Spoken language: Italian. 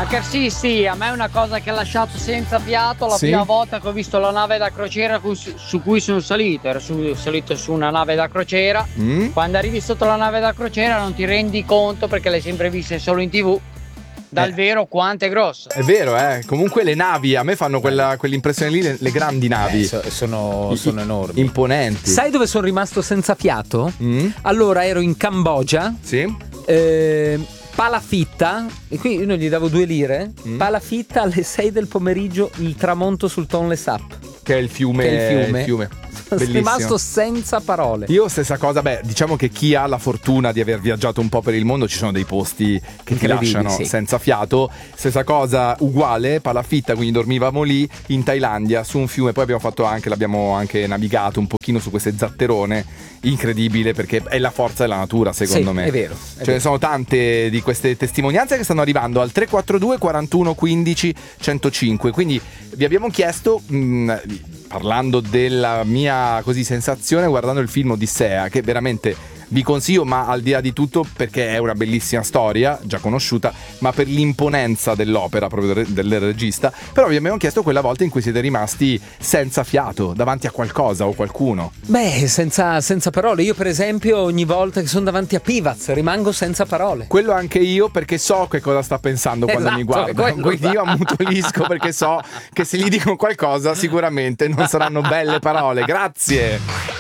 Sì, a me è una cosa che ha lasciato senza fiato la prima volta che ho visto la nave da crociera su cui sono salito. Ero salito su una nave da crociera. Quando arrivi sotto la nave da crociera non ti rendi conto, perché l'hai sempre vista solo in TV, dal vero quanto è grossa. È vero, comunque le navi a me fanno quell'impressione lì, le grandi navi sono enormi, imponenti. Sai dove sono rimasto senza fiato? Allora ero in Cambogia. Palafitta, e qui io non gli davo 2 lire. Palafitta alle 6 del pomeriggio, il tramonto sul Tonle Sap, che è il fiume. Sono rimasto senza parole. Io stessa cosa, diciamo che chi ha la fortuna di aver viaggiato un po' per il mondo, ci sono dei posti che ti lasciano senza fiato. Stessa cosa, uguale, palafitta, quindi dormivamo lì in Thailandia su un fiume, poi l'abbiamo anche navigato un pochino su queste zatterone, incredibile, perché è la forza della natura, secondo me. È vero. Ce ne sono tante di queste testimonianze che stanno arrivando al 342 41 15 105. Quindi vi abbiamo chiesto, parlando della mia sensazione guardando il film Odissea, che veramente vi consiglio, ma al di là di tutto perché è una bellissima storia già conosciuta, ma per l'imponenza dell'opera proprio del regista. Però vi abbiamo chiesto quella volta in cui siete rimasti senza fiato davanti a qualcosa o qualcuno. Senza parole. Io per esempio ogni volta che sono davanti a Pivaz rimango senza parole. Quello anche io, perché so che cosa sta pensando quando mi guarda, quindi io ammutolisco perché so che se gli dico qualcosa sicuramente non saranno belle parole. Grazie.